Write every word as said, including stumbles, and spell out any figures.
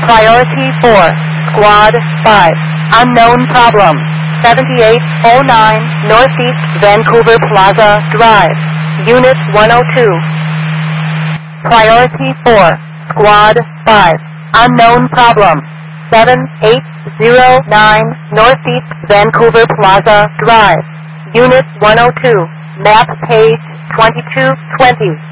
Priority four, Squad five, unknown problem, seventy-eight oh nine Northeast Vancouver Plaza Drive, Unit one oh two. Priority four, Squad five, unknown problem, seven eight oh nine Northeast Vancouver Plaza Drive, Unit one oh two, map page twenty-two twenty.